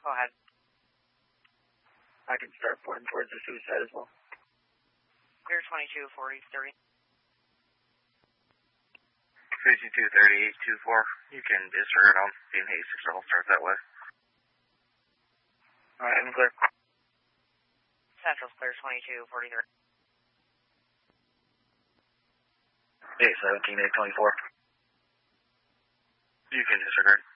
Go ahead. I can start pointing towards the suicide as well. Clear 22-40-30. 52-38-24. You can disregard on being Hastings, so I'll start that way. Alright, I'm clear. Central's clear 22-43. Hey, 17-8-24. You can disregard.